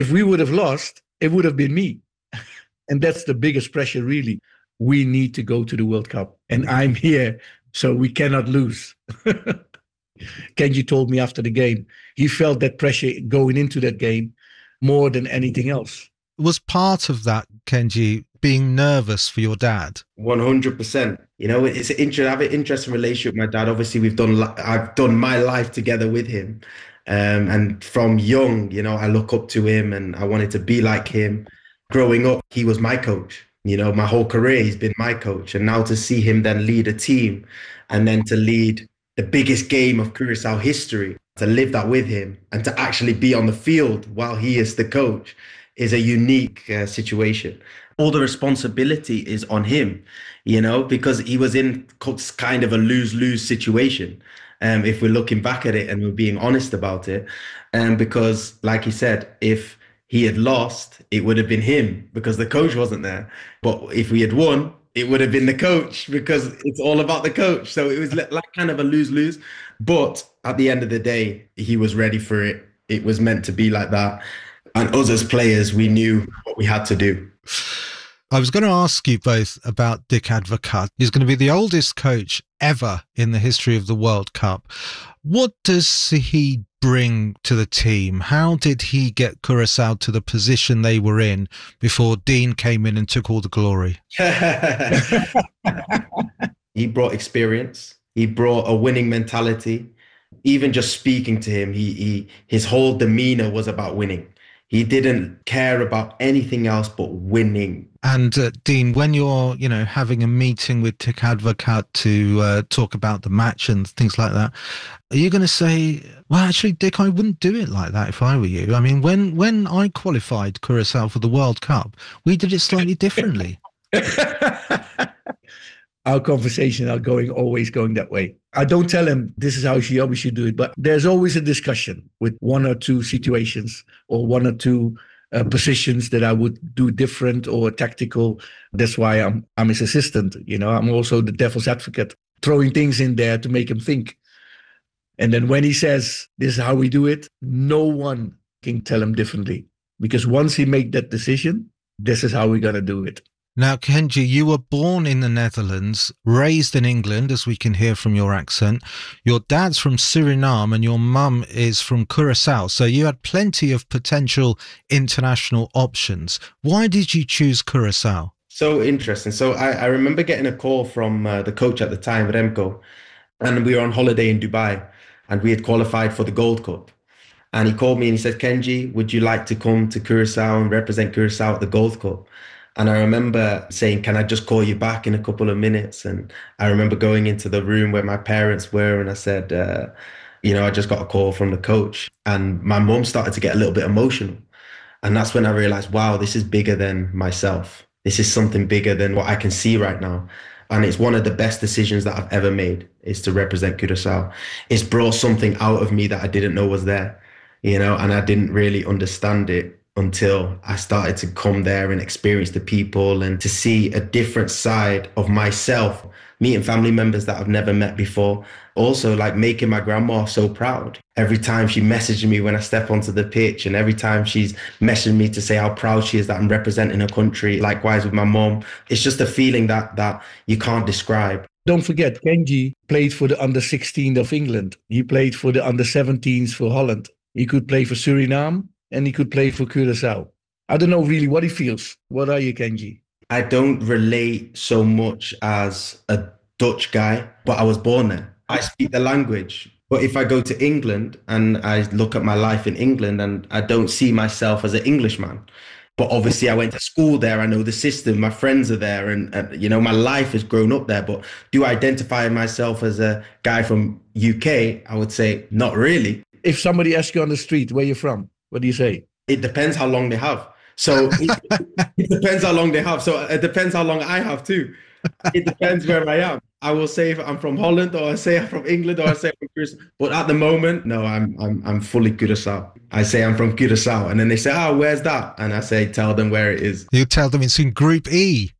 If we would have lost, it would have been me. And that's the biggest pressure, really. We need to go to the World Cup, and I'm here, so we cannot lose. Kenji told me after the game, he felt that pressure going into that game more than anything else. Was part of that, Kenji, being nervous for your dad? 100%. You know, I have an interesting relationship with my dad. Obviously, I've done my life together with him. And from young, you know, I look up to him and I wanted to be like him. Growing up, he was my coach. You know, my whole career, he's been my coach. And now to see him then lead a team and then to lead the biggest game of Curaçao history, to live that with him and to actually be on the field while he is the coach is a unique situation. All the responsibility is on him, you know, because he was in kind of a lose-lose situation. If we're looking back at it and we're being honest about it, because like he said, if he had lost, it would have been him because the coach wasn't there. But if we had won, it would have been the coach because it's all about the coach. So it was like kind of a lose-lose. But at the end of the day, he was ready for it. It was meant to be like that. And us as players, we knew what we had to do. I was going to ask you both about Dick Advocaat. He's going to be the oldest coach ever in the history of the World Cup. What does he bring to the team? How did he get Curaçao to the position they were in before Dean came in and took all the glory? He brought experience. He brought a winning mentality. Even just speaking to him, his whole demeanor was about winning. He didn't care about anything else but winning. And Dean, when you're, you know, having a meeting with Dick Advocaat to talk about the match and things like that, are you going to say, well, actually, Dick, I wouldn't do it like that if I were you? I mean, when I qualified Curaçao for the World Cup, we did it slightly differently. Our conversations are always going that way. I don't tell him this is how we should do it, but there's always a discussion with one or two situations or one or two positions that I would do different or tactical. That's why I'm his assistant. You know, I'm also the devil's advocate, throwing things in there to make him think. And then when he says this is how we do it, no one can tell him differently, because once he make that decision, this is how we're gonna do it. Now, Kenji, you were born in the Netherlands, raised in England, as we can hear from your accent. Your dad's from Suriname and your mum is from Curaçao. So you had plenty of potential international options. Why did you choose Curaçao? So interesting. So I remember getting a call from the coach at the time, Remco, and we were on holiday in Dubai and we had qualified for the Gold Cup. And he called me and he said, Kenji, would you like to come to Curaçao and represent Curaçao at the Gold Cup? And I remember saying, can I just call you back in a couple of minutes? And I remember going into the room where my parents were and I said, you know, I just got a call from the coach. And my mum started to get a little bit emotional. And that's when I realized, wow, this is bigger than myself. This is something bigger than what I can see right now. And it's one of the best decisions that I've ever made, is to represent Curaçao. It's brought something out of me that I didn't know was there, you know, and I didn't really understand it until I started to come there and experience the people and to see a different side of myself, meeting family members that I've never met before. Also, like making my grandma so proud. Every time she messaged me when I step onto the pitch, and every time she's messaged me to say how proud she is that I'm representing her country. Likewise with my mom. It's just a feeling that you can't describe. Don't forget, Kenji played for the under-16 of England. He played for the under-17s for Holland. He could play for Suriname and he could play for Curaçao. I don't know really what he feels. What are you, Kenji? I don't relate so much as a Dutch guy, but I was born there. I speak the language. But if I go to England and I look at my life in England, and I don't see myself as an Englishman. But obviously I went to school there. I know the system. My friends are there. And you know, my life has grown up there. But do I identify myself as a guy from UK? I would say not really. If somebody asks you on the street, where you're from, what do you say? It depends how long they have. So it depends how long they have. So it depends how long I have too. It depends where I am. I will say if I'm from Holland, or I say I'm from England, or I say I'm from Curaçao. But at the moment, no, I'm fully Curaçao. I say I'm from Curaçao, and then they say, "Oh, where's that?" And I say, "Tell them where it is." You tell them it's in Group E.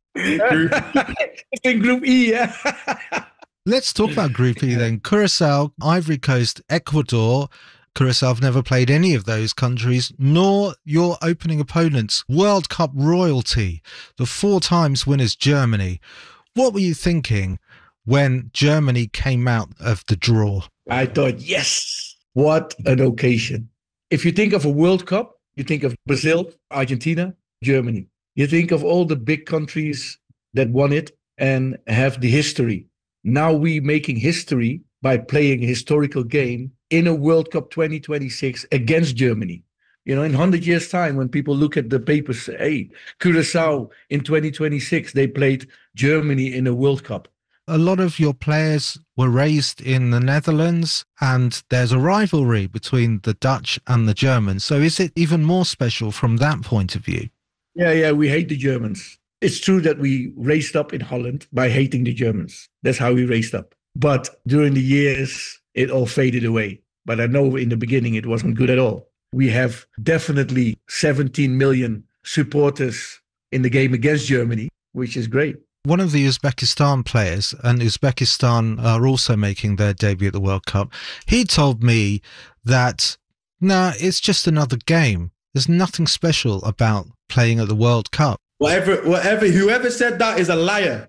It's in Group E, yeah. Let's talk about Group E then. Curaçao, Ivory Coast, Ecuador. Curacao have never played any of those countries, nor your opening opponents, World Cup royalty, the 4 times winners Germany. What were you thinking when Germany came out of the draw? I thought, yes, what an occasion. If you think of a World Cup, you think of Brazil, Argentina, Germany. You think of all the big countries that won it and have the history. Now we making history by playing a historical game in a World Cup 2026 against Germany. In 100 years' time, when people look at the papers, hey, Curacao in 2026, they played Germany in a World Cup. A lot of your players were raised in the Netherlands, and there's a rivalry between the Dutch and the Germans. So is it even more special from that point of view? Yeah, we hate the Germans. It's true that we raised up in Holland by hating the Germans. That's how we raised up. But during the years, it all faded away. But I know in the beginning, it wasn't good at all. We have definitely 17 million supporters in the game against Germany, which is great. One of the Uzbekistan players, and Uzbekistan are also making their debut at the World Cup, he told me that, it's just another game. There's nothing special about playing at the World Cup. Whoever said that is a liar.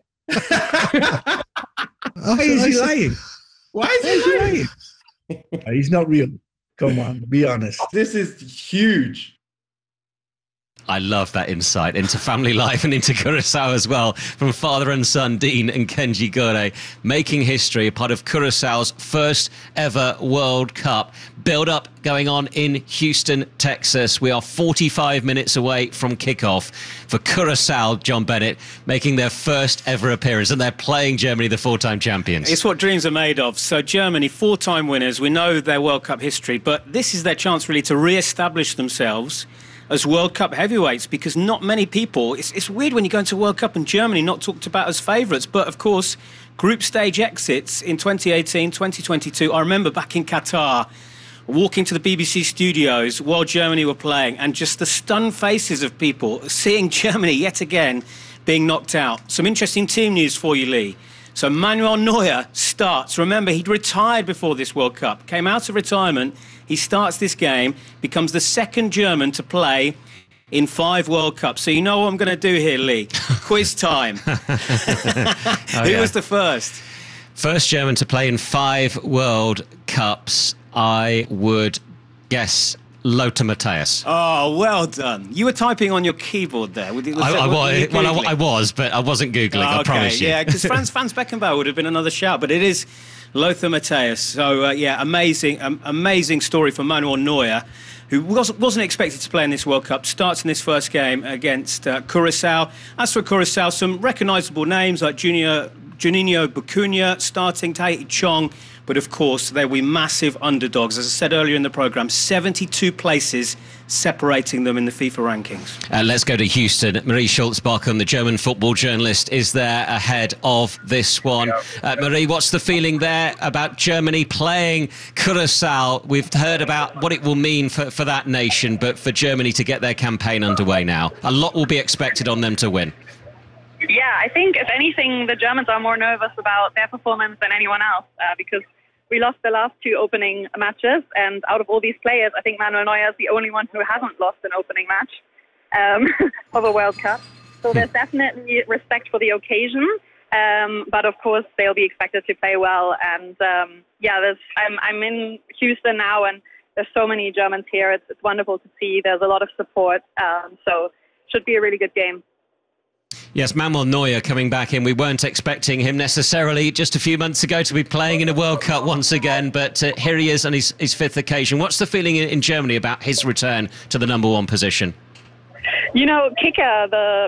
Why is he lying? Why is he lying? He's not real. Come on, be honest. This is huge. I love that insight into family life and into Curacao as well, from father and son, Dean and Kenji Gore, making history, a part of Curacao's first ever World Cup. Build-up going on in Houston, Texas. We are 45 minutes away from kickoff for Curacao, John Bennett, making their first ever appearance, and they're playing Germany, the 4-time champions. It's what dreams are made of. So Germany, 4-time winners. We know their World Cup history, but this is their chance really to re-establish themselves as World Cup heavyweights, because not many people, it's weird when you go into World Cup and Germany not talked about as favourites, but of course group stage exits in 2018, 2022. I remember back in Qatar walking to the BBC studios while Germany were playing, and just the stunned faces of people seeing Germany yet again being knocked out. Some interesting team news for you, Lee. So Manuel Neuer starts. Remember, he'd retired before this World Cup, came out of retirement. He starts this game, becomes the second German to play in 5 World Cups. So you know what I'm going to do here, Lee. Quiz time. Who was the first? First German to play in 5 World Cups, I would guess Lothar Matthäus. Oh, well done. You were typing on your keyboard there. I was, but I wasn't Googling, I promise you. Yeah, because Franz Beckenbauer would have been another shout, but it is Lothar Matthäus. So, amazing story for Manuel Neuer, who wasn't expected to play in this World Cup, starts in this first game against Curaçao. As for Curaçao, some recognisable names like Juninho Bacuna starting, Tahiti Chong, but of course they will be massive underdogs. As I said earlier in the programme, 72 places separating them in the FIFA rankings. Let's go to Houston. Marie Schulz-Bochum, the German football journalist, is there ahead of this one. Marie, what's the feeling there about Germany playing Curaçao? We've heard about what it will mean for that nation, but for Germany to get their campaign underway now, a lot will be expected on them to win. Yeah, I think, if anything, the Germans are more nervous about their performance than anyone else because we lost the last 2 opening matches, and out of all these players, I think Manuel Neuer is the only one who hasn't lost an opening match of a World Cup. So there's definitely respect for the occasion, but of course they'll be expected to play well. And I'm in Houston now, and there's so many Germans here. It's wonderful to see. There's a lot of support, so should be a really good game. Yes, Manuel Neuer coming back in. We weren't expecting him necessarily just a few months ago to be playing in a World Cup once again, but here he is on his 5th occasion. What's the feeling in Germany about his return to the number 1 position? You know, Kicker, the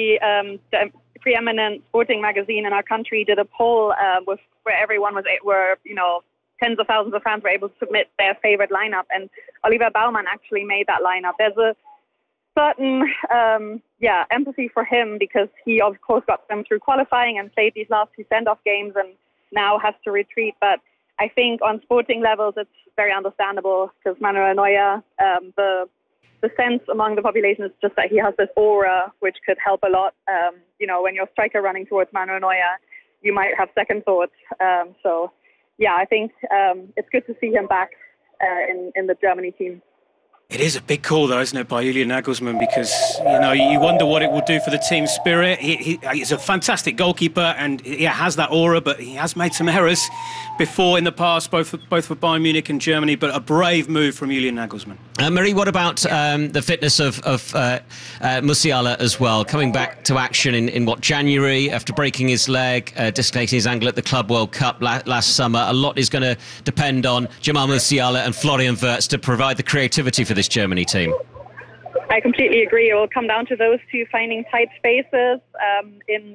preeminent sporting magazine in our country, did a poll where everyone tens of thousands of fans were able to submit their favorite lineup, and Oliver Baumann actually made that lineup. There's a certain empathy for him because he of course got them through qualifying and played these last 2 send-off games and now has to retreat. But I think on sporting levels it's very understandable because Manuel Neuer, the sense among the population is just that he has this aura which could help a lot. When you're a striker running towards Manuel Neuer, you might have second thoughts. I think it's good to see him back in the Germany team. It is a big call, though, isn't it, by Julian Nagelsmann? Because, you wonder what it will do for the team spirit. He's a fantastic goalkeeper and he has that aura, but he has made some errors before in the past, both for Bayern Munich and Germany, but a brave move from Julian Nagelsmann. Marie, what about the fitness of Musiala as well? Coming back to action in January after breaking his leg, dislocating his ankle at the Club World Cup last summer. A lot is going to depend on Jamal Musiala and Florian Wirtz to provide the creativity for this Germany team. I completely agree. It will come down to those two finding tight spaces in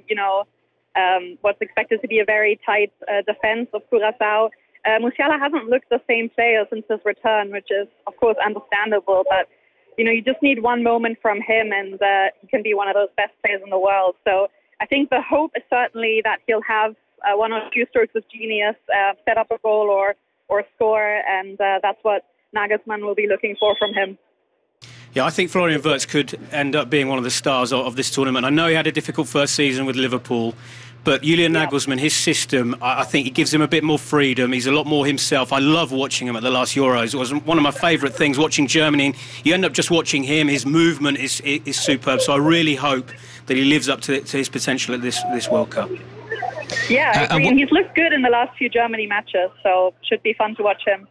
what's expected to be a very tight defense of Curaçao. Musiala hasn't looked the same player since his return, which is, of course, understandable. But, you just need one moment from him and he can be one of those best players in the world. So I think the hope is certainly that he'll have one or two strokes of genius, set up a goal or score, and that's what Nagelsmann will be looking for from him. Yeah, I think Florian Wirtz could end up being one of the stars of this tournament. I know he had a difficult first season with Liverpool, but Julian Nagelsmann, his system, I think it gives him a bit more freedom. He's a lot more himself. I love watching him at the last Euros. It was one of my favourite things, watching Germany. You end up just watching him. His movement is superb. So I really hope that he lives up to his potential at this World Cup. Yeah, I agree. And he's looked good in the last few Germany matches, so should be fun to watch him.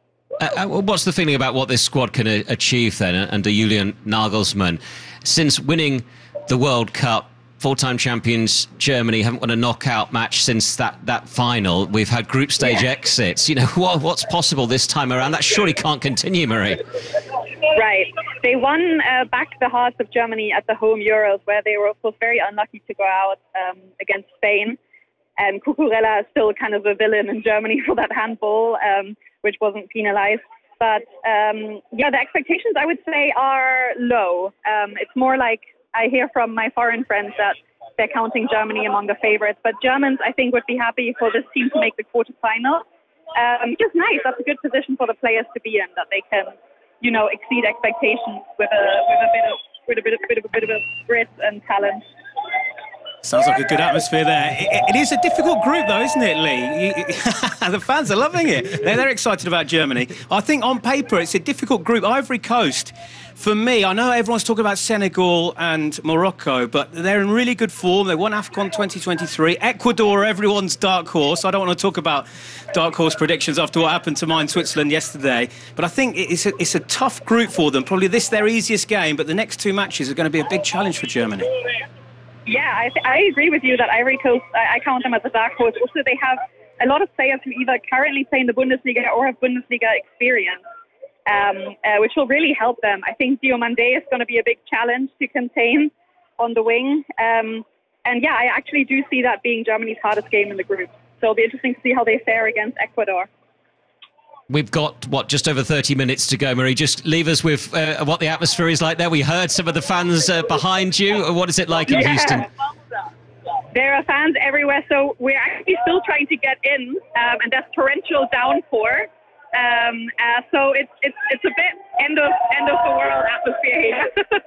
What's the feeling about what this squad can achieve then under Julian Nagelsmann? Since winning the World Cup, four-time champions Germany haven't won a knockout match since that final. We've had group stage exits. What's possible this time around? That surely can't continue, Marie. Right. They won back the hearts of Germany at the home Euros, where they were, of course, very unlucky to go out against Spain. And Cucurella is still kind of a villain in Germany for that handball, which wasn't penalized. But, the expectations, I would say, are low. It's more like I hear from my foreign friends that they're counting Germany among the favorites. But Germans, I think, would be happy for this team to make the quarterfinal. Just nice. That's a good position for the players to be in, that they can, exceed expectations with a bit of grit and talent. Sounds like a good atmosphere there. It is a difficult group, though, isn't it, Lee? The fans are loving it. They're excited about Germany. I think on paper it's a difficult group. Ivory Coast, for me, I know everyone's talking about Senegal and Morocco, but they're in really good form. They won AFCON 2023. Ecuador, everyone's dark horse. I don't want to talk about dark horse predictions after what happened to mine Switzerland yesterday, but I think it's a tough group for them. Probably this their easiest game, but the next two matches are going to be a big challenge for Germany. Yeah, I agree with you that Ivory Coast, I count them as a dark horse. Also, they have a lot of players who either currently play in the Bundesliga or have Bundesliga experience, which will really help them. I think Diomande is going to be a big challenge to contain on the wing. I actually do see that being Germany's hardest game in the group. So it'll be interesting to see how they fare against Ecuador. We've got, just over 30 minutes to go, Marie. Just leave us with what the atmosphere is like there. We heard some of the fans behind you. What is it like in Houston? There are fans everywhere, so we're actually still trying to get in, and there's torrential downpour. So it's a bit end of the world atmosphere here.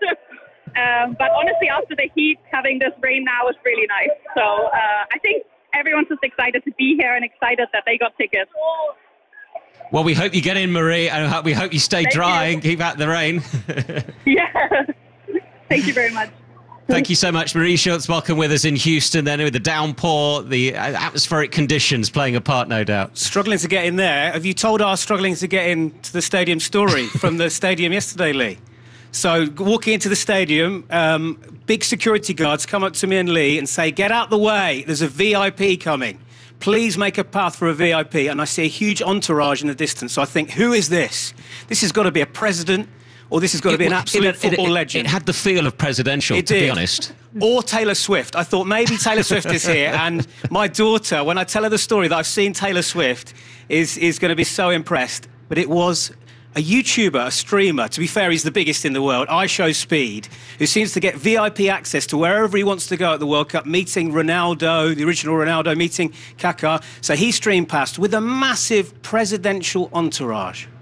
But honestly, after the heat, having this rain now is really nice. So I think everyone's just excited to be here and excited that they got tickets. Well, we hope you get in, Marie, and we hope you stay dry and keep out the rain. Yeah. Thank you very much. Thank you so much, Marie Schulz-Bocken, with us in Houston, then with the downpour, the atmospheric conditions playing a part, no doubt. Struggling to get in there. Have you told our struggling to get into the stadium story from the stadium yesterday, Lee? So walking into the stadium, big security guards come up to me and Lee and say, "Get out the way, there's a VIP coming. Please make a path for a VIP." And I see a huge entourage in the distance. So I think, who is this? This has got to be a president, or this has got to be an absolute football legend. It had the feel of presidential, to be honest. Or Taylor Swift. I thought maybe Taylor Swift is here. And my daughter, when I tell her the story that I've seen Taylor Swift, is going to be so impressed. But it was a YouTuber, a streamer, to be fair, he's the biggest in the world, iShowSpeed, who seems to get VIP access to wherever he wants to go at the World Cup, meeting Ronaldo, the original Ronaldo, meeting Kaká. So he streamed past with a massive presidential entourage.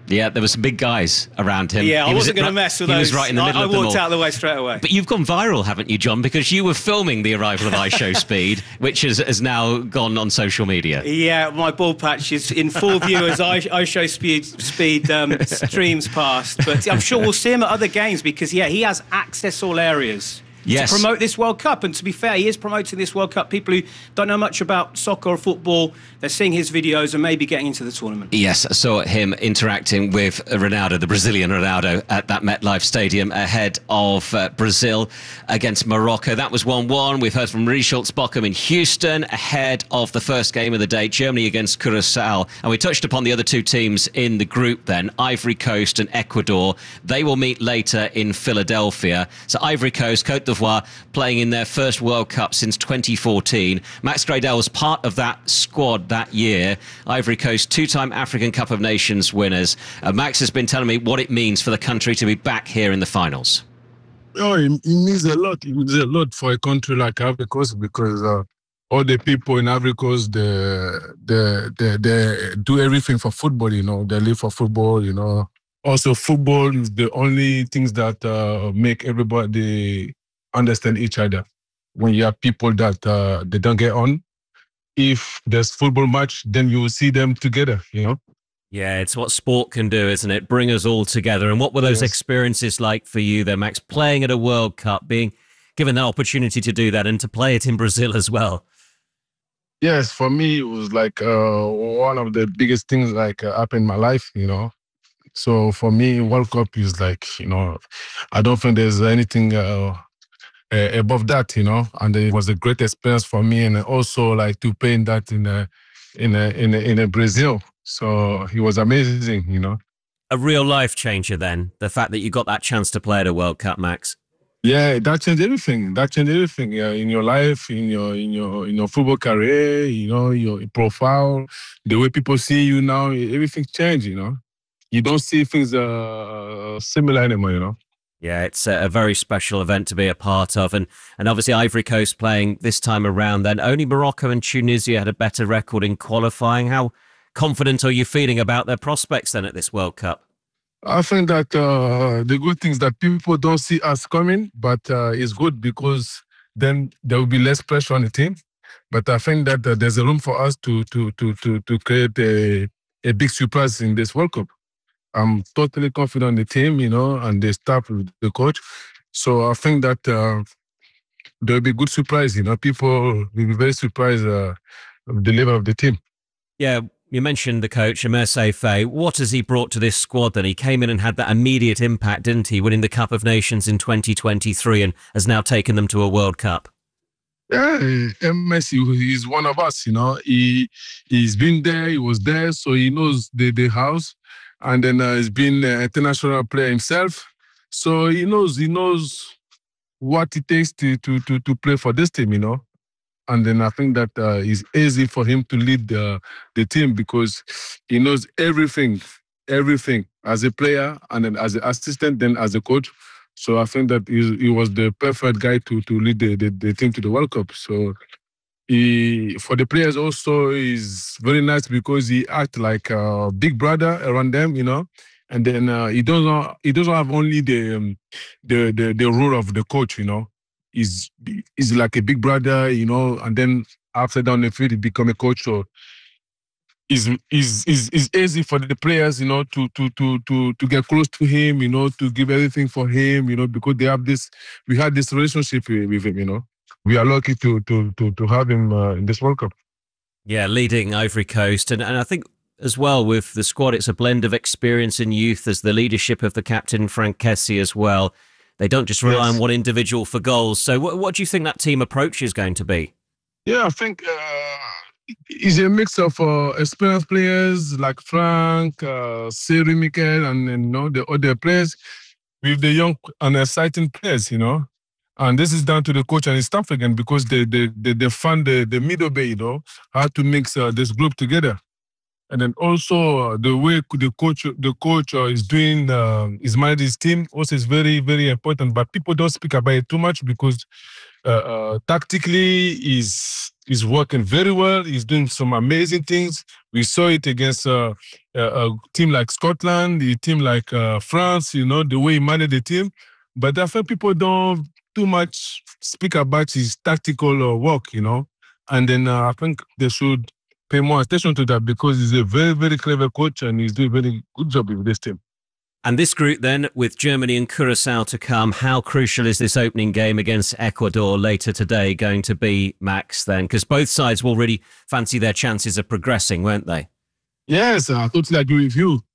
Yeah, there were some big guys around him. Yeah, I wasn't going to mess with those. He was right in the middle of them all. I walked out of the way straight away. But you've gone viral, haven't you, John? Because you were filming the arrival of iShowSpeed, which has now gone on social media. Yeah, my ball patch is in full view as iShowSpeed streams past. But I'm sure we'll see him at other games because, he has access all areas. Yes. To promote this World Cup. And to be fair, he is promoting this World Cup. People who don't know much about soccer or football, they're seeing his videos and maybe getting into the tournament. Yes, I saw him interacting with Ronaldo, the Brazilian Ronaldo, at that MetLife Stadium ahead of Brazil against Morocco. That was 1-1. We've heard from Reece Schultz-Bochum in Houston ahead of the first game of the day, Germany against Curacao. And we touched upon the other two teams in the group then, Ivory Coast and Ecuador. They will meet later in Philadelphia. So Ivory Coast, Côte d'Ivoire, playing in their first World Cup since 2014. Max Gradel was part of that squad that year. Ivory Coast, two-time African Cup of Nations winners. Max has been telling me what it means for the country to be back here in the finals. Oh, it means a lot. It means a lot for a country like Ivory Coast because all the people in Ivory Coast, they do everything for football, They live for football, Also, football is the only things that make everybody understand each other. When you have people that they don't get on, if there's football match, then you will see them together, Yeah, it's what sport can do, isn't it? Bring us all together. And what were those experiences like for you there, Max? Playing at a World Cup, being given the opportunity to do that and to play it in Brazil as well. Yes, for me, it was like one of the biggest things happened in my life, So for me, World Cup is like, I don't think there's anything above that, and it was a great experience for me, and also like to play in that in Brazil. So it was amazing, A real life changer then, the fact that you got that chance to play at a World Cup, Max. Yeah, that changed everything. In your life, in your football career, your profile, the way people see you now, everything changed, You don't see things similar anymore, Yeah, it's a very special event to be a part of. And obviously Ivory Coast playing this time around then. Only Morocco and Tunisia had a better record in qualifying. How confident are you feeling about their prospects then at this World Cup? I think that the good things that people don't see us coming, but it's good because then there will be less pressure on the team. But I think that there's a room for us to create a big surprise in this World Cup. I'm totally confident in the team, and the staff, the coach. So I think that there'll be good surprise, People will be very surprised of the level of the team. Yeah, you mentioned the coach, Amer Seife. What has he brought to this squad then? He came in and had that immediate impact, didn't he, winning the Cup of Nations in 2023 and has now taken them to a World Cup. Yeah, Messi is one of us, He's been there, he was there, so he knows the house. And then he's been an international player himself. So he knows what it takes to play for this team, And then I think that it's easy for him to lead the team because he knows everything as a player and then as an assistant, then as a coach. So I think that he was the perfect guy to lead the team to the World Cup. So for the players also is very nice because he acts like a big brother around them, And then he doesn't have only the role of the coach, He's like a big brother, And then after down the field, he become a coach. So it's easy for the players, to get close to him, to give everything for him, because we had this relationship with him, We are lucky to have him in this World Cup. Yeah, leading Ivory Coast. And I think as well with the squad, it's a blend of experience and youth. There's the leadership of the captain, Franck Kessie, as well. They don't just rely on one individual for goals. So what do you think that team approach is going to be? Yeah, I think it's a mix of experienced players like Frank, Seri Mikel, and the other players with the young and exciting players, And this is down to the coach and his staff again because they found the middle way, how to mix this group together. And then also the way the coach is doing, is managing his team also is very, very important. But people don't speak about it too much because tactically is working very well. He's doing some amazing things. We saw it against a team like Scotland, a team like France, the way he managed the team. But I think people don't too much speak about his tactical work, And then I think they should pay more attention to that because he's a very, very clever coach and he's doing a very good job with this team. And this group then, with Germany and Curacao to come, how crucial is this opening game against Ecuador later today going to be, Max, then? Because both sides will really fancy their chances of progressing, won't they? Yes, I totally agree with you.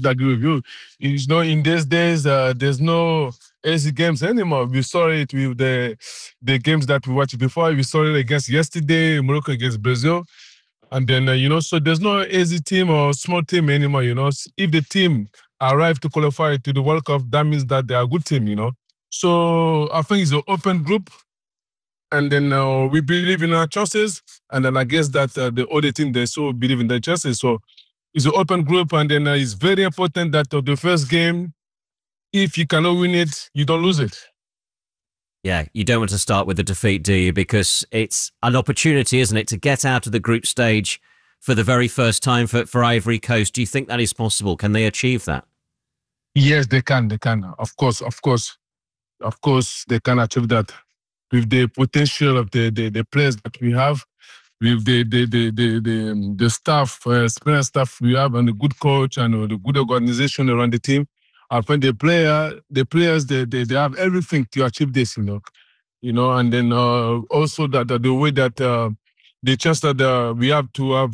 In these days, there's no easy games anymore. We saw it with the games that we watched before. We saw it against yesterday, Morocco against Brazil. And then, so there's no easy team or small team anymore, If the team arrive to qualify to the World Cup, that means that they are a good team, So I think it's an open group. And then we believe in our chances. And then I guess that the other team, they so believe in their chances. So it's an open group. And then it's very important that the first game, if you cannot win it, you don't lose it. Yeah, you don't want to start with a defeat, do you? Because it's an opportunity, isn't it, to get out of the group stage for the very first time for Ivory Coast. Do you think that is possible? Can they achieve that? Yes, they can. Of course, they can achieve that with the potential of the players that we have, with the staff, experienced staff we have, and the good coach and the good organization around the team. I think the players, they have everything to achieve this, and then also that the way that the chance that we have to have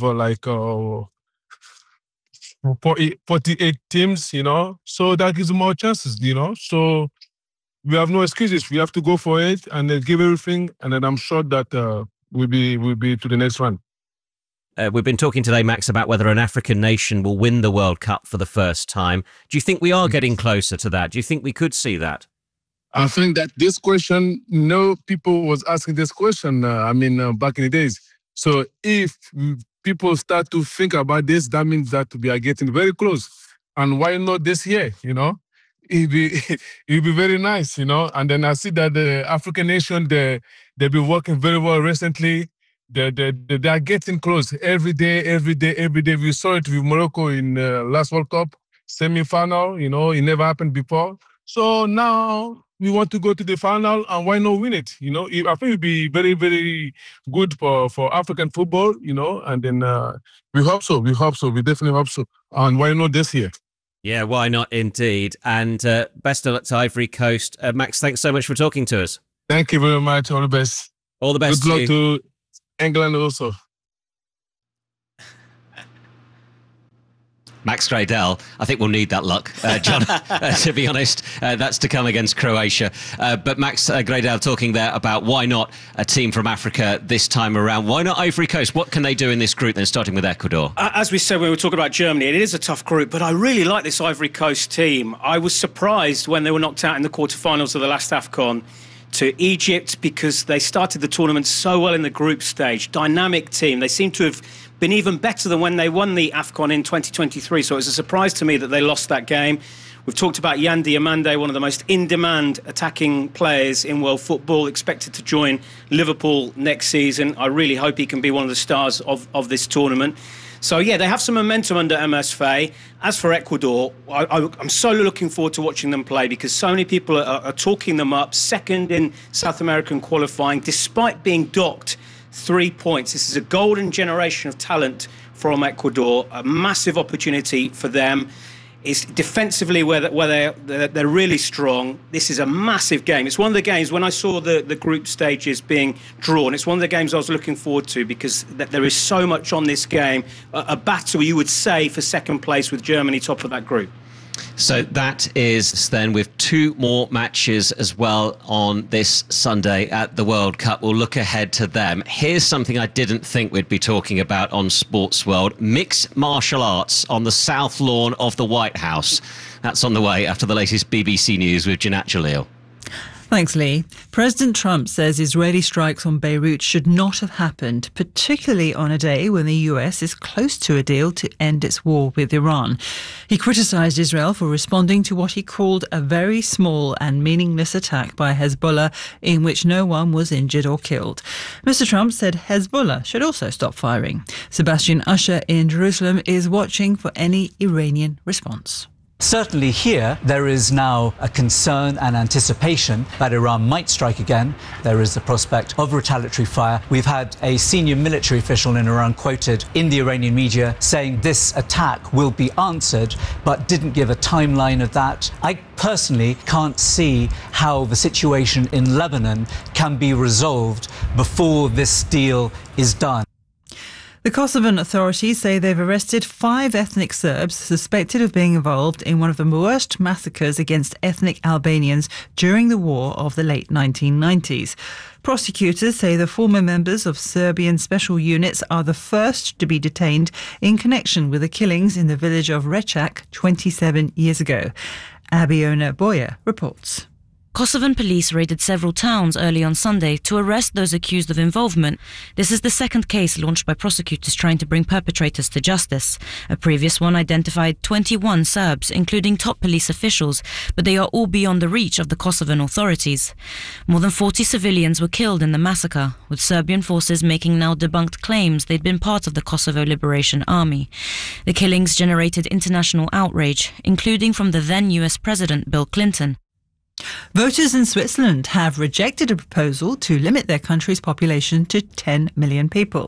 48 teams, so that gives more chances, So we have no excuses. We have to go for it and then give everything, and then I'm sure that we'll be to the next round. We've been talking today, Max, about whether an African nation will win the World Cup for the first time. Do you think we are getting closer to that? Do you think we could see that? I think that this question, people was asking this question, back in the days. So if people start to think about this, that means that we are getting very close. And why not this year, It'll be very nice, And then I see that the African nation, they've been working very well recently. They are getting close every day. We saw it with Morocco in last World Cup semi-final. It never happened before. So now we want to go to the final, and why not win it? I think it'd be very, very good for African football. And then we hope so. We definitely hope so. And why not this year? Yeah, why not indeed? And best of luck to Ivory Coast. Max, thanks so much for talking to us. Thank you very much. All the best. All the best. Good luck to England also. Max Gradel, I think we'll need that luck, John, to be honest. That's to come against Croatia. But Max Gradel talking there about why not a team from Africa this time around. Why not Ivory Coast? What can they do in this group then, starting with Ecuador? As we said when we were talking about Germany, it is a tough group, but I really like this Ivory Coast team. I was surprised when they were knocked out in the quarterfinals of the last AFCON to Egypt because they started the tournament so well in the group stage. Dynamic team. They seem to have been even better than when they won the AFCON in 2023. So it was a surprise to me that they lost that game. We've talked about Yan Diomande, one of the most in-demand attacking players in world football, expected to join Liverpool next season. I really hope he can be one of the stars of this tournament. So, yeah, they have some momentum under MS Faye. As for Ecuador, I'm so looking forward to watching them play because so many people are talking them up, second in South American qualifying, despite being docked 3 points. This is a golden generation of talent from Ecuador, a massive opportunity for them. It's defensively where they're really strong. This is a massive game. It's one of the games, when I saw the group stages being drawn, it's one of the games I was looking forward to because there is so much on this game. A battle, you would say, for second place with Germany top of that group. So that is then with two more matches as well on this Sunday at the World Cup. We'll look ahead to them. Here's something I didn't think we'd be talking about on Sports World. Mixed martial arts on the South Lawn of the White House. That's on the way after the latest BBC News with Jeanette Jalil. Thanks, Lee. President Trump says Israeli strikes on Beirut should not have happened, particularly on a day when the US is close to a deal to end its war with Iran. He criticised Israel for responding to what he called a very small and meaningless attack by Hezbollah in which no one was injured or killed. Mr. Trump said Hezbollah should also stop firing. Sebastian Usher in Jerusalem is watching for any Iranian response. Certainly here, there is now a concern and anticipation that Iran might strike again. There is the prospect of retaliatory fire. We've had a senior military official in Iran quoted in the Iranian media saying this attack will be answered, but didn't give a timeline of that. I personally can't see how the situation in Lebanon can be resolved before this deal is done. The Kosovan authorities say they've arrested 5 ethnic Serbs suspected of being involved in one of the worst massacres against ethnic Albanians during the war of the late 1990s. Prosecutors say the former members of Serbian special units are the first to be detained in connection with the killings in the village of Rečak 27 years ago. Abiona Boyer reports. Kosovan police raided several towns early on Sunday to arrest those accused of involvement. This is the second case launched by prosecutors trying to bring perpetrators to justice. A previous one identified 21 Serbs, including top police officials, but they are all beyond the reach of the Kosovan authorities. More than 40 civilians were killed in the massacre, with Serbian forces making now debunked claims they'd been part of the Kosovo Liberation Army. The killings generated international outrage, including from the then US President Bill Clinton. Voters in Switzerland have rejected a proposal to limit their country's population to 10 million people.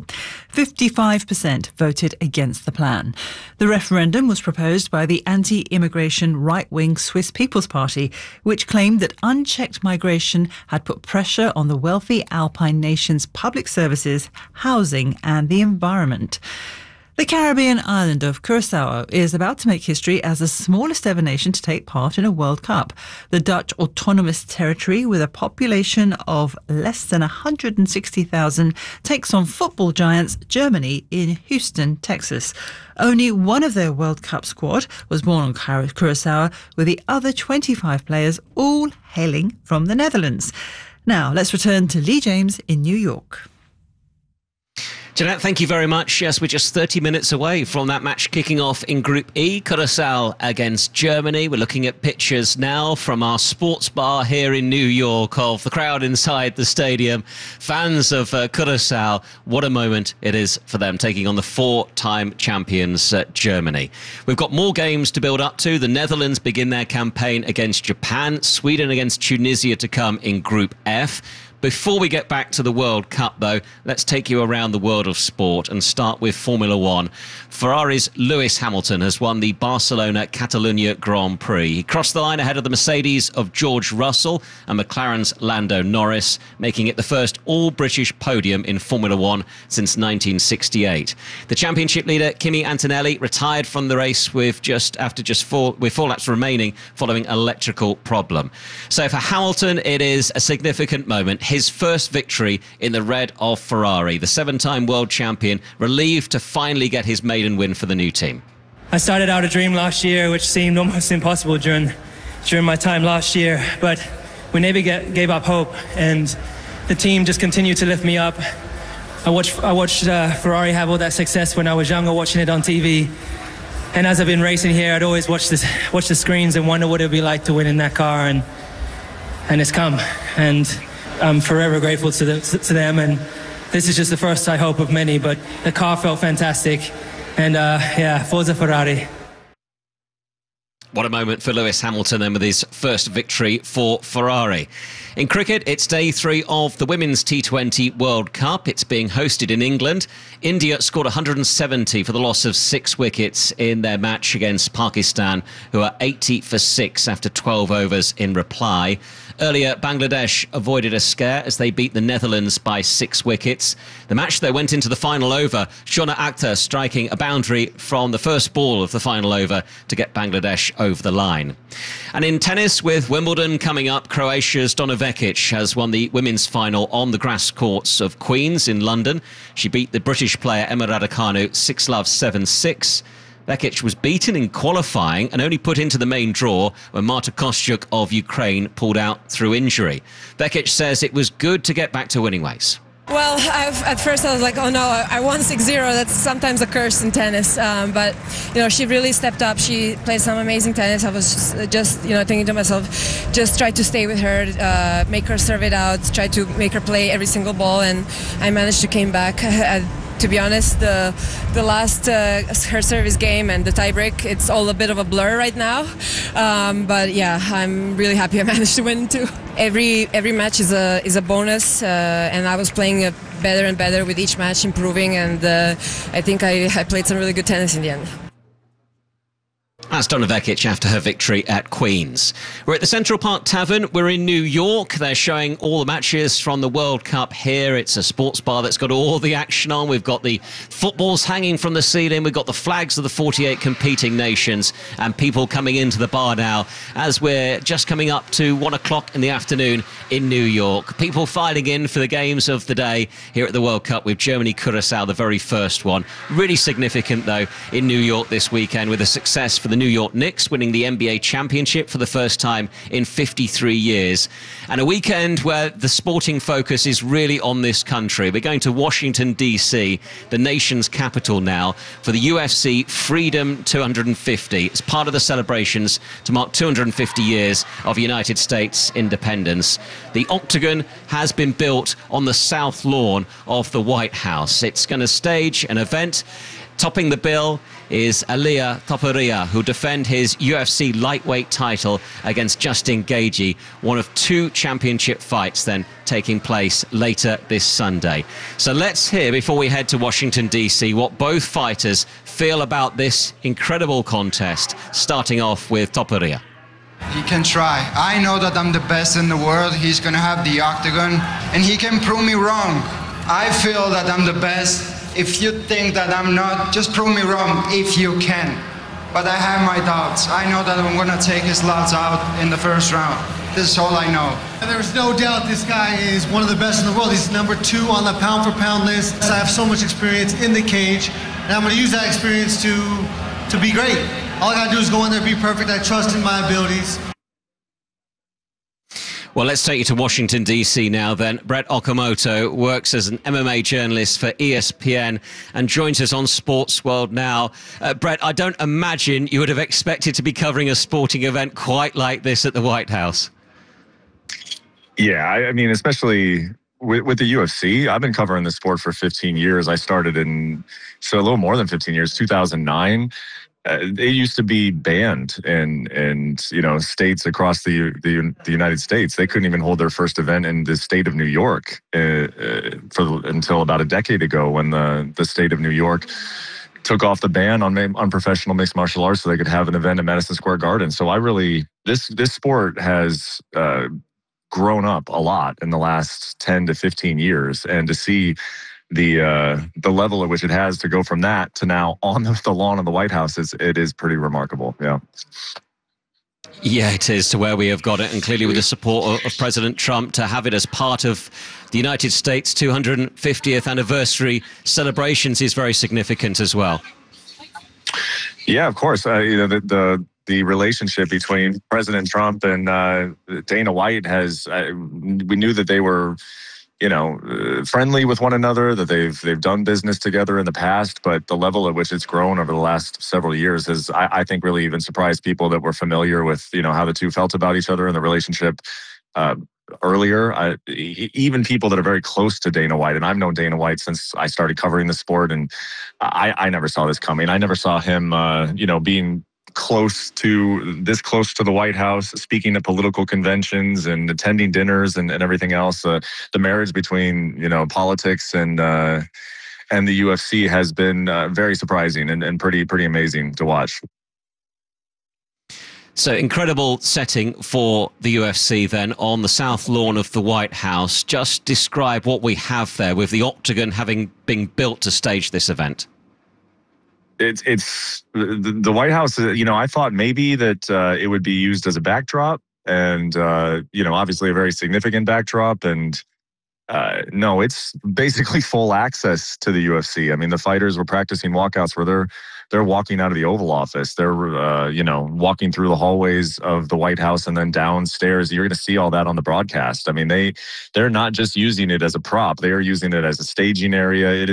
55% voted against the plan. The referendum was proposed by the anti-immigration right-wing Swiss People's Party, which claimed that unchecked migration had put pressure on the wealthy Alpine nation's public services, housing and the environment. The Caribbean island of Curaçao is about to make history as the smallest ever nation to take part in a World Cup. The Dutch autonomous territory, with a population of less than 160,000, takes on football giants Germany in Houston, Texas. Only one of their World Cup squad was born on Curaçao, with the other 25 players all hailing from the Netherlands. Now, let's return to Lee James in New York. Jeanette, thank you very much. Yes, we're just 30 minutes away from that match kicking off in Group E, Curaçao against Germany. We're looking at pictures now from our sports bar here in New York of the crowd inside the stadium. Fans of Curaçao, what a moment it is for them, taking on the 4-time champions Germany. We've got more games to build up to. The Netherlands begin their campaign against Japan, Sweden against Tunisia to come in Group F. Before we get back to the World Cup, though, let's take you around the world of sport and start with Formula One. Ferrari's Lewis Hamilton has won the Barcelona-Catalunya Grand Prix. He crossed the line ahead of the Mercedes of George Russell and McLaren's Lando Norris, making it the first all-British podium in Formula One since 1968. The championship leader, Kimi Antonelli, retired from the race with four laps remaining following an electrical problem. So for Hamilton, it is a significant moment. His first victory in the red of Ferrari. The 7-time world champion relieved to finally get his maiden win for the new team. I started out a dream last year, which seemed almost impossible during my time last year, but we never gave up hope, and the team just continued to lift me up. I watched Ferrari have all that success when I was younger, watching it on TV, and as I've been racing here, I'd always watch the screens and wonder what it would be like to win in that car, and it's come, and I'm forever grateful to them, and this is just the first, I hope, of many, but the car felt fantastic, and Forza Ferrari. What a moment for Lewis Hamilton and with his first victory for Ferrari. In cricket, it's day 3 of the Women's T20 World Cup. It's being hosted in England. India scored 170 for the loss of 6 wickets in their match against Pakistan, who are 80 for 6 after 12 overs in reply. Earlier, Bangladesh avoided a scare as they beat the Netherlands by 6 wickets. The match, though, went into the final over. Shona Akhtar striking a boundary from the first ball of the final over to get Bangladesh over the line. And in tennis, with Wimbledon coming up, Croatia's Donna Vekic has won the women's final on the grass courts of Queen's in London. She beat the British player Emma Raducanu 6-love, 7-6. Vekic was beaten in qualifying and only put into the main draw when Marta Kostyuk of Ukraine pulled out through injury. Vekic says it was good to get back to winning ways. Well, at first I was like, oh no, I won 6-0. That's sometimes a curse in tennis. But, she really stepped up. She played some amazing tennis. I was just thinking to myself, just try to stay with her, make her serve it out, try to make her play every single ball. And I managed to came back. To be honest, the last her service game and the tiebreak, it's all a bit of a blur right now. But yeah, I'm really happy I managed to win too. Every match is a bonus, and I was playing better and better with each match, improving, and I think I played some really good tennis in the end. That's Donna Vekic after her victory at Queen's. We're at the Central Park Tavern. We're in New York. They're showing all the matches from the World Cup here. It's a sports bar that's got all the action on. We've got the footballs hanging from the ceiling. We've got the flags of the 48 competing nations and people coming into the bar now as we're just coming up to 1 o'clock in the afternoon in New York. People filing in for the games of the day here at the World Cup with Germany-Curaçao, the very first one. Really significant, though, in New York this weekend with a success for the New York Knicks winning the NBA championship for the first time in 53 years. And a weekend where the sporting focus is really on this country. We're going to Washington, D.C., the nation's capital now, for the UFC Freedom 250. It's part of the celebrations to mark 250 years of United States independence. The Octagon has been built on the south lawn of the White House. It's going to stage an event. Topping the bill is Ilia Topuria, who'll defend his UFC lightweight title against Justin Gaethje, one of 2 championship fights then taking place later this Sunday. So let's hear, before we head to Washington, D.C., what both fighters feel about this incredible contest, starting off with Topuria. He can try. I know that I'm the best in the world. He's going to have the Octagon, and he can prove me wrong. I feel that I'm the best. If you think that I'm not, just prove me wrong if you can. But I have my doubts. I know that I'm going to take his lots out in the first round. This is all I know. There's no doubt this guy is one of the best in the world. He's number 2 on the pound-for-pound list. I have so much experience in the cage, and I'm going to use that experience to be great. All I got to do is go in there, be perfect. I trust in my abilities. Well, let's take you to Washington, D.C. now then. Brett Okamoto works as an MMA journalist for ESPN and joins us on Sports World now. Brett, I don't imagine you would have expected to be covering a sporting event quite like this at the White House. Yeah, I mean, especially with the UFC, I've been covering the sport for 15 years. I started so a little more than 15 years, 2009. It used to be banned in states across the United States. They couldn't even hold their first event in the state of New York until about a decade ago, when the state of New York took off the ban on professional mixed martial arts so they could have an event at Madison Square Garden. So this sport has grown up a lot in the last 10 to 15 years, and to see the level at which it has to go from that to now on the lawn of the White House, it is pretty remarkable. Yeah. Yeah, it is, to where we have got it, and clearly with the support of President Trump, to have it as part of the United States 250th anniversary celebrations is very significant as well. Yeah, of course. The relationship between President Trump and Dana White we knew that they were friendly with one another, that they've done business together in the past, but the level at which it's grown over the last several years has, I think, really even surprised people that were familiar with, how the two felt about each other and the relationship earlier. Even people that are very close to Dana White, and I've known Dana White since I started covering the sport, and I never saw this coming. I never saw him, being close to the White House, speaking at political conventions and attending dinners and everything else. The marriage between politics and the UFC has been very surprising and pretty amazing to watch. So incredible setting for the UFC then on the south lawn of the White House. Just describe what we have there with the Octagon having been built to stage this event. It's the White House. I thought maybe that it would be used as a backdrop, and obviously a very significant backdrop. And no, it's basically full access to the UFC. I mean, the fighters were practicing walkouts where they're walking out of the Oval Office. They're, walking through the hallways of the White House and then downstairs. You're going to see all that on the broadcast. I mean, they're not just using it as a prop. They are using it as a staging area. It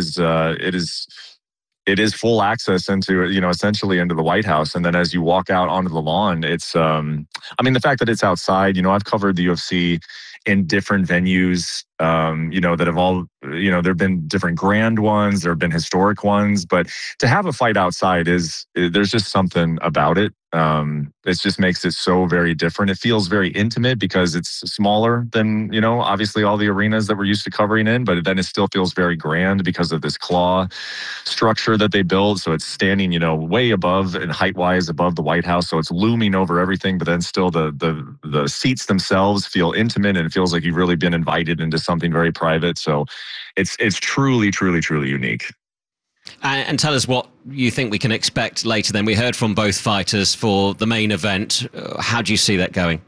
is full access into, essentially into the White House. And then as you walk out onto the lawn, it's, the fact that it's outside, I've covered the UFC in different venues, that have all, there have been different grand ones, there have been historic ones, but to have a fight outside there's just something about it. It just makes it so very different. It feels very intimate because it's smaller than, obviously all the arenas that we're used to covering in, but then it still feels very grand because of this claw structure that they built. So it's standing, way above and height-wise above the White House. So it's looming over everything, but then still the seats themselves feel intimate, and it feels like you've really been invited into something very private. So it's truly, truly, truly unique. And tell us what you think we can expect later then. We heard from both fighters for the main event. How do you see that going?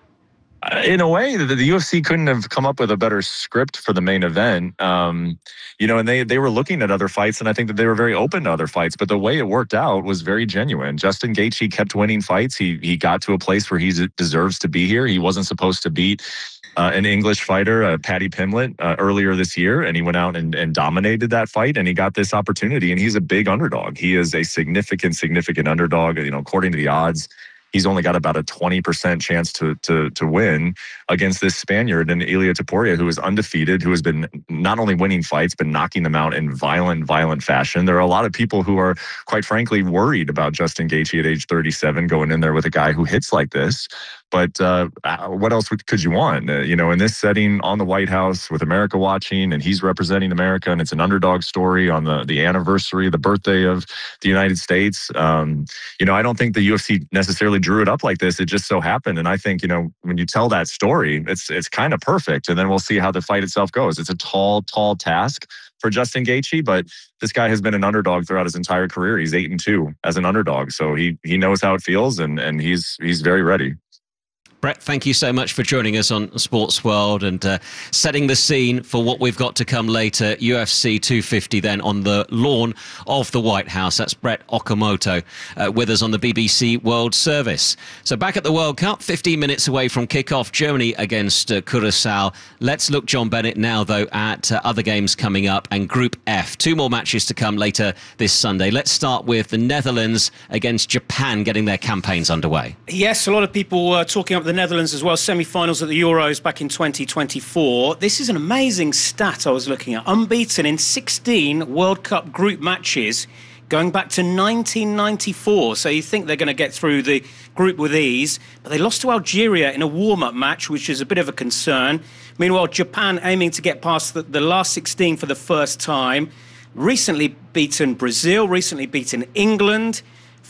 In a way, the UFC couldn't have come up with a better script for the main event. And they were looking at other fights, and I think that they were very open to other fights. But the way it worked out was very genuine. Justin Gaethje kept winning fights. He got to a place where he deserves to be here. He wasn't supposed to beat an English fighter, Paddy Pimblett, earlier this year, and he went out and dominated that fight, and he got this opportunity, and he's a big underdog. He is a significant underdog. According to the odds, he's only got about a 20% chance to win against this Spaniard and Ilia Topuria, who is undefeated, who has been not only winning fights, but knocking them out in violent fashion. There are a lot of people who are, quite frankly, worried about Justin Gaethje at age 37 going in there with a guy who hits like this. But what else could you want? In this setting on the White House with America watching, and he's representing America, and it's an underdog story on the anniversary, the birthday of the United States. I don't think the UFC necessarily drew it up like this. It just so happened. And I think, when you tell that story, it's kind of perfect. And then we'll see how the fight itself goes. It's a tall task for Justin Gaethje, but this guy has been an underdog throughout his entire career. He's 8-2 as an underdog. So he knows how it feels, and he's very ready. Brett, thank you so much for joining us on Sports World and setting the scene for what we've got to come later. UFC 250 then on the lawn of the White House. That's Brett Okamoto with us on the BBC World Service. So back at the World Cup, 15 minutes away from kickoff, Germany against Curaçao. Let's look, John Bennett, now though at other games coming up and Group F. 2 more matches to come later this Sunday. Let's start with the Netherlands against Japan getting their campaigns underway. Yes, a lot of people talking up the Netherlands as well, semi-finals at the Euros back in 2024. This is an amazing stat I was looking at. Unbeaten in 16 World Cup group matches going back to 1994. So you think they're going to get through the group with ease, but they lost to Algeria in a warm-up match, which is a bit of a concern. Meanwhile, Japan aiming to get past the last 16 for the first time. Recently beaten Brazil, recently beaten England.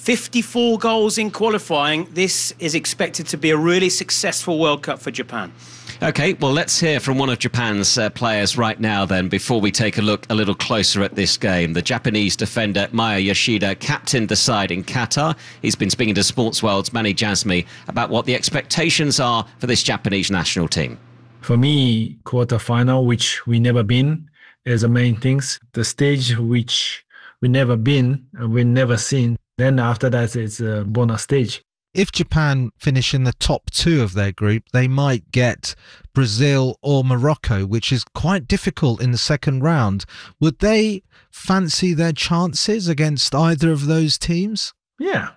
54 goals in qualifying. This is expected to be a really successful World Cup for Japan. OK, well, let's hear from one of Japan's players right now then, before we take a look a little closer at this game. The Japanese defender Maya Yoshida captained the side in Qatar. He's been speaking to Sports World's Manny Jasmi about what the expectations are for this Japanese national team. For me, quarterfinal, which we never been, is the main things. The stage which we never been, we never seen. Then after that, it's a bonus stage. If Japan finish in the top 2 of their group, they might get Brazil or Morocco, which is quite difficult in the second round. Would they fancy their chances against either of those teams? Yeah.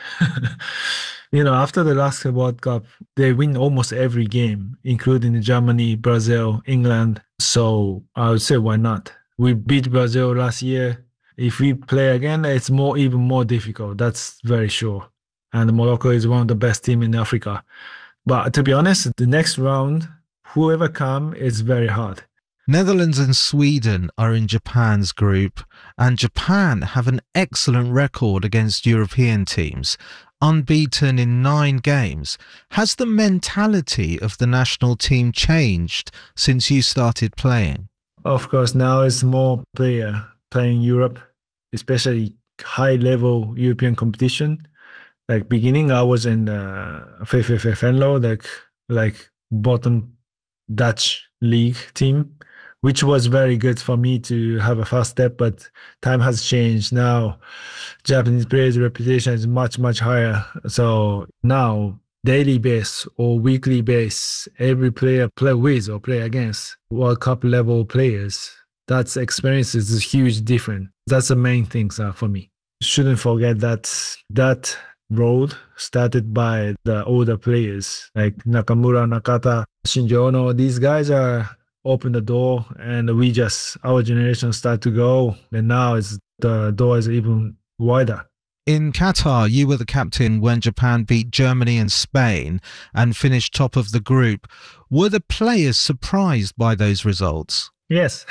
After the last World Cup, they win almost every game, including Germany, Brazil, England. So I would say, why not? We beat Brazil last year. If we play again, it's even more difficult. That's very sure. And Morocco is one of the best teams in Africa. But to be honest, the next round, whoever comes, is very hard. Netherlands and Sweden are in Japan's group, and Japan have an excellent record against European teams, unbeaten in 9 games. Has the mentality of the national team changed since you started playing? Of course, now it's more player playing Europe, especially high-level European competition. Like beginning, I was in VVV Venlo, like bottom Dutch league team. which was very good for me to have a fast step, but time has changed. Now, Japanese players' reputation is much, much higher. So now, daily base or weekly base, every player play with or play against World Cup level players. That's experience is a huge difference. That's the main thing for me. Shouldn't forget that road started by the older players like Nakamura, Nakata, Shinji Ono. These guys are open the door, and our generation start to go, and now the door is even wider. In Qatar, you were the captain when Japan beat Germany and Spain and finished top of the group. Were the players surprised by those results? Yes.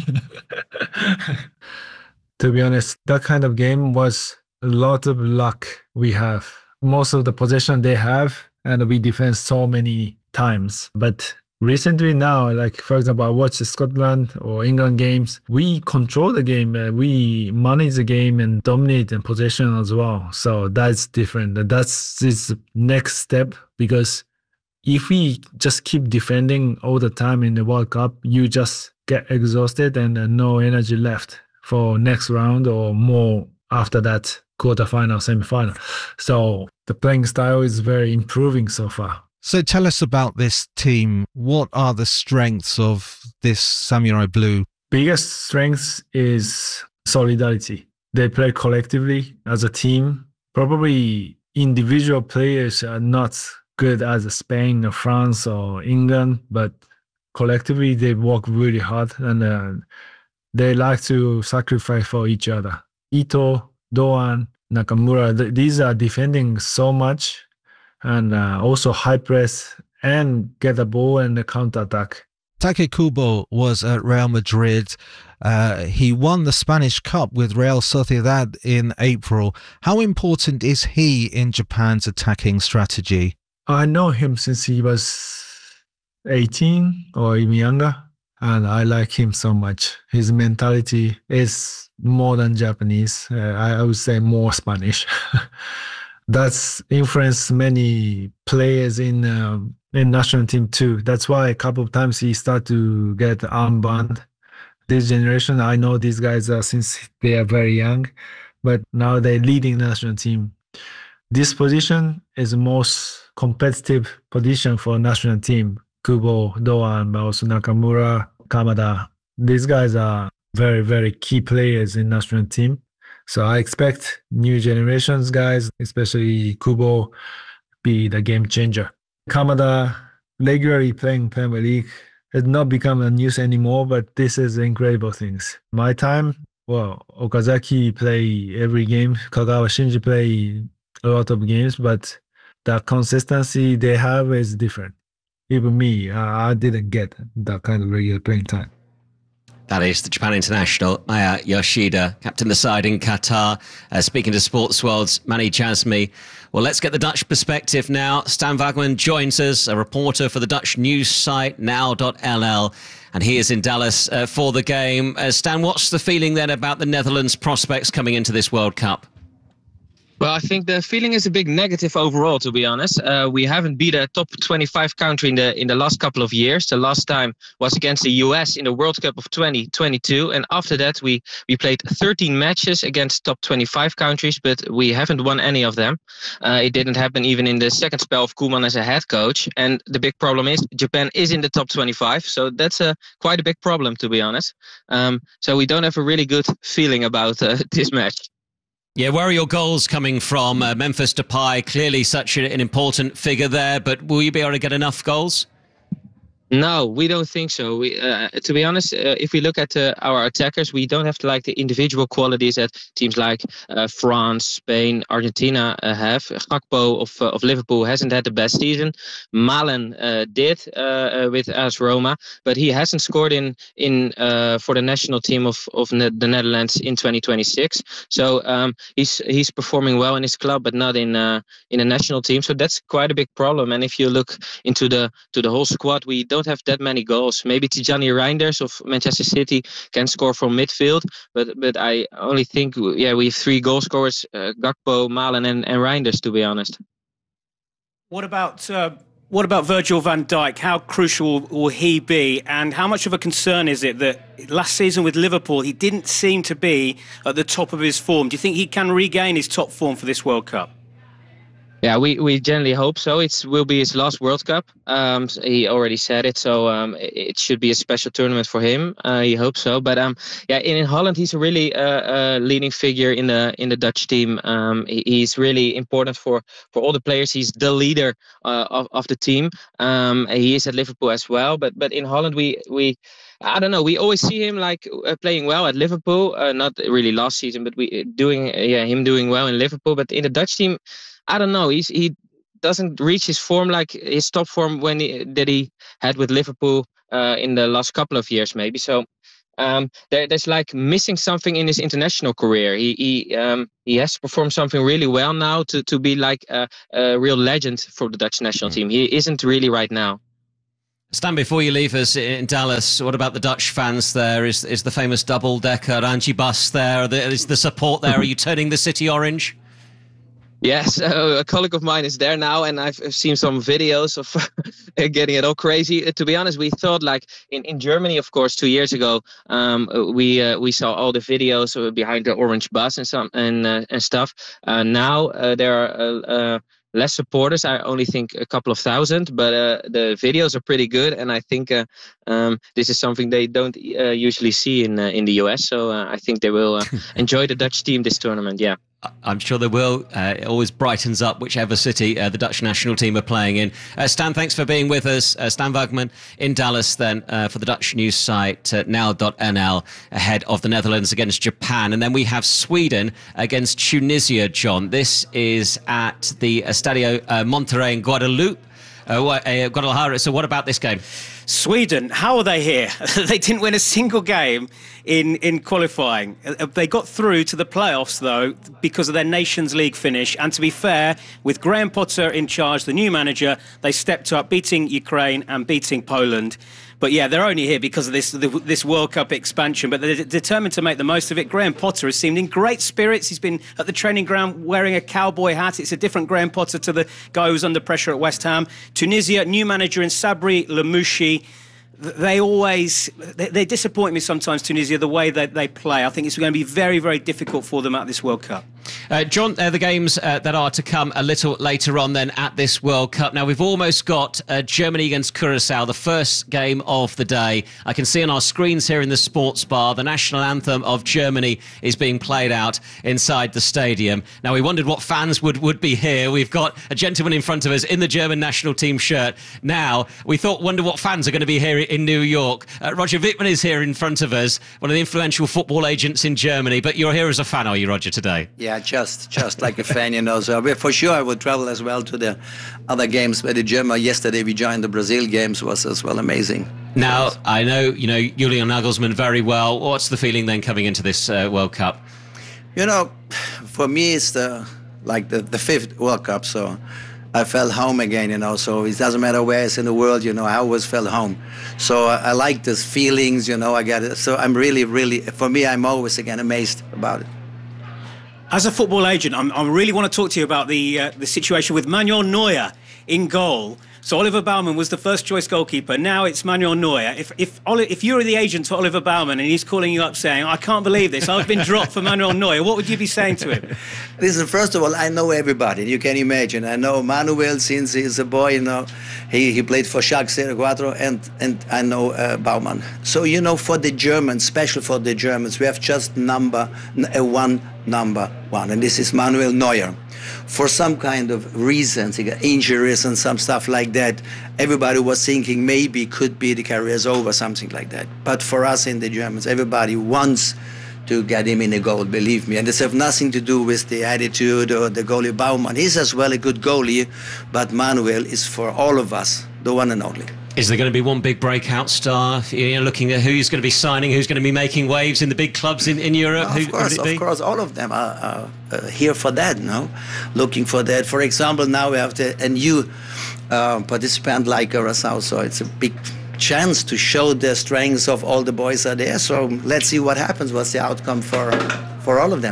To be honest, that kind of game was a lot of luck we have. Most of the possession they have, and we defend so many times. But recently now, like for example, I watched the Scotland or England games. We control the game, we manage the game and dominate in possession as well. So that's different. That's this next step, because if we just keep defending all the time in the World Cup, you just get exhausted and no energy left for next round or more after that quarterfinal, semi-final. So the playing style is very improving so far. So tell us about this team. What are the strengths of this Samurai Blue? Biggest strength is solidarity. They play collectively as a team. Probably individual players are not good as Spain or France or England, but collectively they work really hard, and they like to sacrifice for each other. Ito, Doan, Nakamura, these are defending so much, and also high press and get the ball and the counter-attack. Take Kubo was at Real Madrid. He won the Spanish Cup with Real Sociedad in April. How important is he in Japan's attacking strategy? I know him since he was 18 or even younger, and I like him so much. His mentality is more than Japanese. I would say more Spanish. That's influenced many players in national team too. That's why a couple of times he started to get armband. This generation, I know these guys since they are very young, but now they're leading the national team. This position is the most competitive position for national team. Kubo, Doan, but also Nakamura, Kamada. These guys are very, very key players in national team. So I expect new generations guys, especially Kubo, be the game changer. Kamada regularly playing Premier League has not become a news anymore, but this is incredible things. My time, well, Okazaki play every game, Kagawa Shinji play a lot of games, but the consistency they have is different. Even me, I didn't get that kind of regular playing time. That is the Japan international, Maya Yoshida, captain the side in Qatar, speaking to Sports World's Manny Jasmi. Well, let's get the Dutch perspective now. Stan Wagman joins us, a reporter for the Dutch news site now.nl, and he is in Dallas for the game. Stan, what's the feeling then about the Netherlands' prospects coming into this World Cup? Well, I think the feeling is a big negative overall, to be honest. We haven't beat a top 25 country in the last couple of years. The last time was against the US in the World Cup of 2022. And after that, we played 13 matches against top 25 countries, but we haven't won any of them. It didn't happen even in the second spell of Koeman as a head coach. And the big problem is Japan is in the top 25. So that's quite a big problem, to be honest. So we don't have a really good feeling about this match. Yeah, where are your goals coming from? Memphis Depay, clearly such an important figure there, but will you be able to get enough goals? No, we don't think so. We, to be honest, if we look at our attackers, we don't have the individual qualities that teams like France, Spain, Argentina have. Gakpo of Liverpool hasn't had the best season. Malen did with AS Roma, but he hasn't scored in for the national team of the Netherlands in 2026. So he's performing well in his club, but not in a national team. So that's quite a big problem. And if you look into the whole squad, we don't have that many goals. Maybe Tijani Reinders of Manchester City can score from midfield, but I only think we have 3 goal scorers: Gakpo, Malen, and Reinders. To be honest. What about What about Virgil van Dijk? How crucial will he be? And how much of a concern is it that last season with Liverpool, he didn't seem to be at the top of his form? Do you think he can regain his top form for this World Cup? Yeah, we generally hope so. It will be his last World Cup. He already said it, so it should be a special tournament for him. He hopes so. But in Holland, he's a really leading figure in the Dutch team. He's really important for all the players. He's the leader of the team. He is at Liverpool as well. But in Holland, we I don't know. We always see him like playing well at Liverpool. Not really last season, but him doing well in Liverpool. But in the Dutch team, I don't know. He doesn't reach his form, like his top form that he had with Liverpool in the last couple of years, maybe. So there's like missing something in his international career. He has to perform something really well now to be like a real legend for the Dutch national team. He isn't really right now. Stan, before you leave us in Dallas, what about the Dutch fans there? Is the famous double-decker Angie bus there? Is the support there? Are you turning the city orange? Yes, a colleague of mine is there now, and I've seen some videos of getting it all crazy. To be honest, we thought like in Germany, of course, 2 years ago, we saw all the videos behind the orange bus and stuff. Now there are less supporters. I only think a couple of thousand, but the videos are pretty good, and I think this is something they don't usually see in the US. So I think they will enjoy the Dutch team this tournament. Yeah. I'm sure they will. It always brightens up whichever city the Dutch national team are playing in. Stan, thanks for being with us. Stan Wagman in Dallas then for the Dutch news site now.nl ahead of the Netherlands against Japan. And then we have Sweden against Tunisia, John. This is at the Estadio Monterrey in Guadalajara. So what about this game? Sweden, how are they here? They didn't win a single game in qualifying. They got through to the playoffs, though, because of their Nations League finish. And to be fair, with Graham Potter in charge, the new manager, they stepped up, beating Ukraine and beating Poland. But yeah, they're only here because of this World Cup expansion, but they're determined to make the most of it. Graham Potter has seemed in great spirits. He's been at the training ground wearing a cowboy hat. It's a different Graham Potter to the guy who was under pressure at West Ham. Tunisia, new manager in Sabri Lamouchi. They disappoint me sometimes, Tunisia, the way that they play. I think it's going to be very, very difficult for them at this World Cup. John, the games that are to come a little later on then at this World Cup. Now, we've almost got Germany against Curacao, the first game of the day. I can see on our screens here in the sports bar, the national anthem of Germany is being played out inside the stadium. Now, we wondered what fans would be here. We've got a gentleman in front of us in the German national team shirt. Now, we wonder what fans are going to be here in New York. Roger Wittmann is here in front of us, one of the influential football agents in Germany. But you're here as a fan, are you, Roger, today? Yeah, just like a fan, you know. So for sure I would travel as well to the other games. But the German, yesterday we joined the Brazil games, was as well amazing. Now, I know, Julian Nagelsmann very well. What's the feeling then coming into this World Cup? For me it's the fifth World Cup, so I felt home again, so it doesn't matter where it's in the world, I always felt home. So I like these feelings, I get it. So I'm really, really, for me, I'm always again amazed about it. As a football agent, I really want to talk to you about the situation with Manuel Neuer in goal. So Oliver Baumann was the first choice goalkeeper. Now it's Manuel Neuer. If you were the agent to Oliver Baumann and he's calling you up saying, I can't believe this, I've been dropped for Manuel Neuer, what would you be saying to him? Listen, first of all, I know everybody. You can imagine. I know Manuel since he's a boy, He played for Schalke 04 and I know Baumann. So, for the Germans, special for the Germans, we have just number one, and this is Manuel Neuer. For some kind of reasons, he got injuries and some stuff like that, everybody was thinking maybe could be the career's over, something like that. But for us in the Germans, everybody wants to get him in a goal, believe me. And this has nothing to do with the attitude or the goalie Baumann. He's as well a good goalie, but Manuel is for all of us, the one and only. Is there going to be one big breakout star? Looking at who's going to be signing, who's going to be making waves in the big clubs in Europe? Of course, all of them are here for that, looking for that. For example, now we have a new participant like Curacao, so it's a big chance to show the strengths of all the boys are there. So let's see what happens, what's the outcome for all of them now.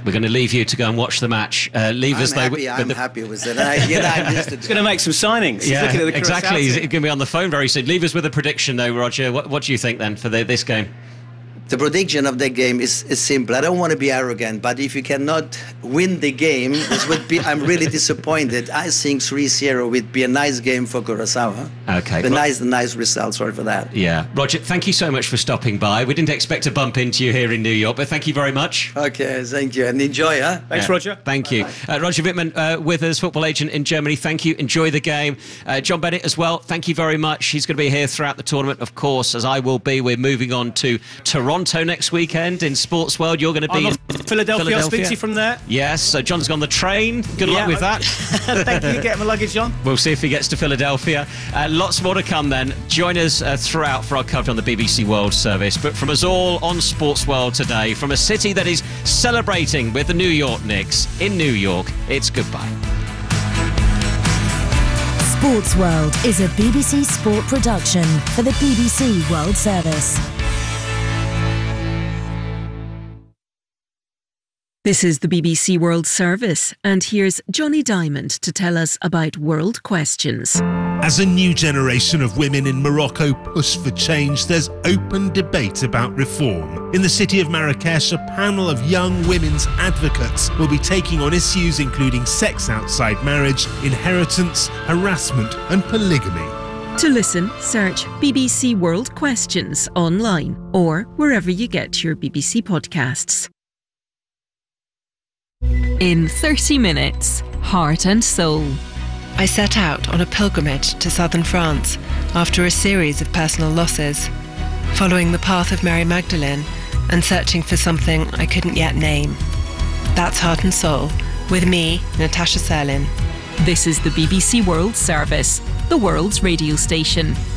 We're going to leave you to go and watch the match. Leave us, though. I'm happy with it. I'm used to He's going to make some signings. Yeah, He's looking at the exactly. He's Curaçao going to be on the phone very soon. Leave us with a prediction, though, Roger. What do you think, then, for this game? The prediction of the game is simple. I don't want to be arrogant, but if you cannot win the game, this would be. I'm really disappointed. I think 3-0 would be a nice game for Curaçao. Okay. Nice result. Sorry for that. Yeah. Roger, thank you so much for stopping by. We didn't expect to bump into you here in New York, but thank you very much. Okay, thank you. And enjoy, huh? Thanks, Roger. Thank you. Roger Wittmann with us, football agent in Germany. Thank you. Enjoy the game. John Bennett as well. Thank you very much. He's going to be here throughout the tournament, of course, as I will be. We're moving on to Toronto next weekend in Sports World. You're going to be in Philadelphia. I'll speak to you from there. Yes, so John's on the train. Good luck with that. Thank you. Get my luggage on. We'll see if he gets to Philadelphia. Lots more to come then. Join us throughout for our coverage on the BBC World Service. But from us all on Sports World today, from a city that is celebrating with the New York Knicks in New York, it's goodbye. Sports World is a BBC Sport production for the BBC World Service. This is the BBC World Service, and here's Johnny Diamond to tell us about World Questions. As a new generation of women in Morocco push for change, there's open debate about reform. In the city of Marrakesh, a panel of young women's advocates will be taking on issues including sex outside marriage, inheritance, harassment and polygamy. To listen, search BBC World Questions online or wherever you get your BBC podcasts. In 30 minutes, Heart and Soul. I set out on a pilgrimage to southern France after a series of personal losses, following the path of Mary Magdalene and searching for something I couldn't yet name. That's Heart and Soul, with me, Natasha Serlin. This is the BBC World Service, the world's radio station.